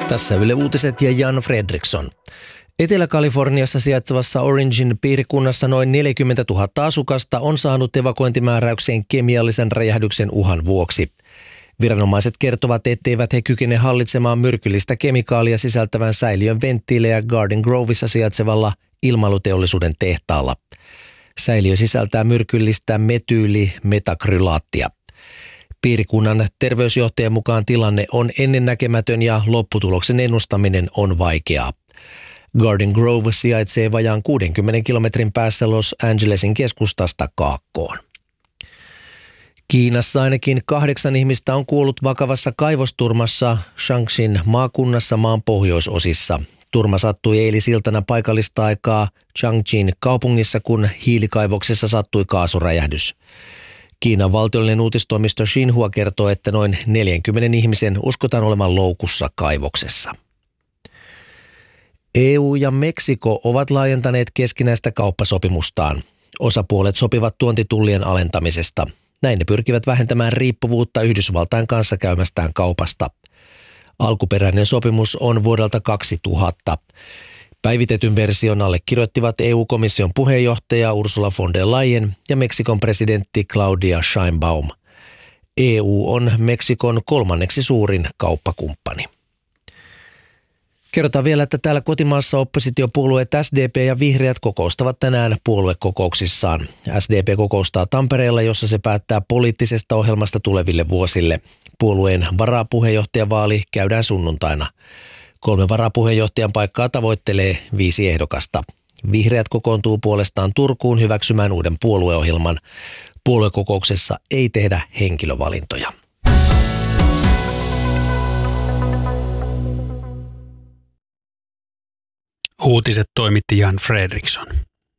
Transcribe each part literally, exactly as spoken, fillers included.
Tässä Yle Uutiset ja Jan Fredriksson. Etelä-Kaliforniassa sijaitsevassa Orangen piirikunnassa noin neljäkymmentätuhatta asukasta on saanut evakuointimääräyksen kemiallisen räjähdyksen uhan vuoksi. Viranomaiset kertovat, etteivät he kykene hallitsemaan myrkyllistä kemikaalia sisältävän säiliön venttiilejä Garden Grovessa sijaitsevalla ilmailuteollisuuden tehtaalla. Säiliö sisältää myrkyllistä metyylimetakrylaattia. Piirikunnan terveysjohtajan mukaan tilanne on ennennäkemätön ja lopputuloksen ennustaminen on vaikeaa. Garden Grove sijaitsee vajaan kuudenkymmenen kilometrin päässä Los Angelesin keskustasta kaakkoon. Kiinassa ainakin kahdeksan ihmistä on kuollut vakavassa kaivosturmassa Shaanxin maakunnassa maan pohjoisosissa. Turma sattui eilisiltana paikallista aikaa Changchun kaupungissa, kun hiilikaivoksessa sattui kaasuräjähdys. Kiinan valtiollinen uutistoimisto Xinhua kertoo, että noin neljänkymmenen ihmisen uskotaan olevan loukussa kaivoksessa. E U ja Meksiko ovat laajentaneet keskinäistä kauppasopimustaan. Osapuolet sopivat tuontitullien alentamisesta. Näin ne pyrkivät vähentämään riippuvuutta Yhdysvaltain kanssa käymästään kaupasta. Alkuperäinen sopimus on vuodelta kaksituhatta. Päivitetyn version allekirjoittivat E U-komission puheenjohtaja Ursula von der Leyen ja Meksikon presidentti Claudia Sheinbaum. E U on Meksikon kolmanneksi suurin kauppakumppani. Kerrotaan vielä, että täällä kotimaassa oppositiopuolueet S D P ja Vihreät kokoustavat tänään puoluekokouksissaan. S D P kokoustaa Tampereella, jossa se päättää poliittisesta ohjelmasta tuleville vuosille. Puolueen varapuheenjohtajavaali käydään sunnuntaina. Kolme varapuheenjohtajan paikkaa tavoittelee viisi ehdokasta. Vihreät kokoontuu puolestaan Turkuun hyväksymään uuden puolueohjelman. Puoluekokouksessa ei tehdä henkilövalintoja. Uutiset toimitti Jan Fredriksson.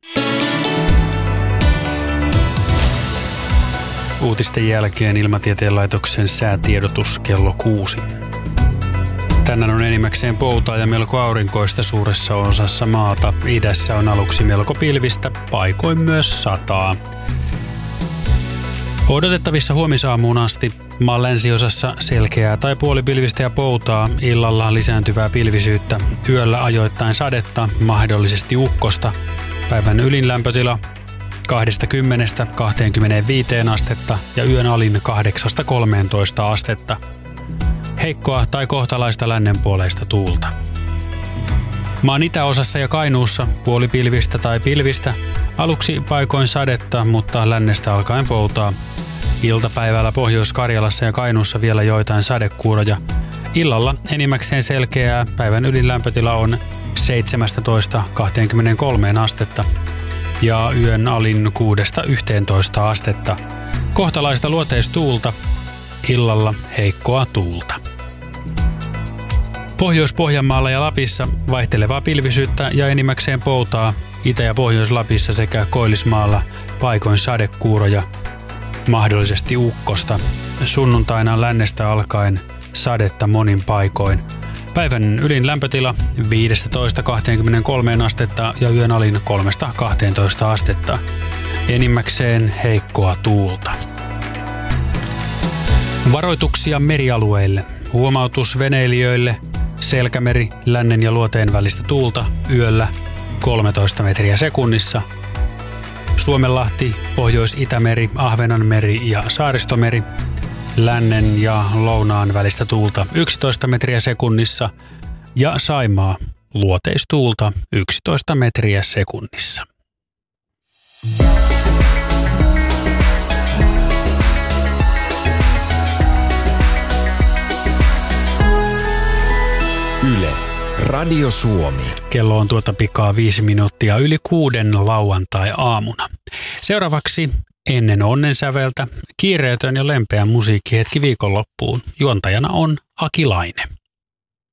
Uutisten jälkeen Ilmatieteen laitoksen säätiedotus kello kuusi. Tänään on enimmäkseen poutaa ja melko aurinkoista suuressa osassa maata. Idässä on aluksi melko pilvistä, paikoin myös sataa. Odotettavissa huomisaamuun asti maan länsiosassa selkeää tai puolipilvistä ja poutaa, illalla lisääntyvää pilvisyyttä, yöllä ajoittain sadetta, mahdollisesti ukkosta. Päivän ylin lämpötila kaksikymmentä kaksikymmentäviisi astetta ja yön alin kahdeksasta kolmeentoista astetta. Heikkoa tai kohtalaista lännenpuoleista tuulta. Maan itäosassa ja Kainuussa puolipilvistä tai pilvistä, aluksi paikoin sadetta, mutta lännestä alkaen poutaa. Iltapäivällä Pohjois-Karjalassa ja Kainuussa vielä joitain sadekuuroja. Illalla enimmäkseen selkeää, päivän ylin lämpötila on seitsemästätoista kaksikymmentäkolme astetta ja yön alin kuudesta yhteentoista astetta. Kohtalaista luoteistuulta, illalla heikkoa tuulta. Pohjois-Pohjanmaalla ja Lapissa vaihtelevaa pilvisyyttä ja enimmäkseen poutaa. Itä- ja Pohjois-Lapissa sekä Koillismaalla paikoin sadekuuroja, mahdollisesti ukkosta. Sunnuntaina lännestä alkaen sadetta monin paikoin. Päivän ylin lämpötila viidestätoista kaksikymmentäkolme astetta ja yön alin kolmesta kahteentoista astetta. Enimmäkseen heikkoa tuulta. Varoituksia merialueille. Huomautus veneilijöille. Selkämeri, lännen ja luoteen välistä tuulta yöllä kolmetoista metriä sekunnissa. Suomenlahti, Pohjois-Itämeri, Ahvenanmeri ja Saaristomeri. Lännen ja lounaan välistä tuulta yksitoista metriä sekunnissa. Ja Saimaa, luoteistuulta yksitoista metriä sekunnissa. Yle, Radio Suomi. Kello on tuota pikaa viisi minuuttia yli kuuden lauantai-aamuna. Seuraavaksi ennen onnensäveltä kiireetön ja lempeä musiikkihetki viikonloppuun. Juontajana on Aki Laine.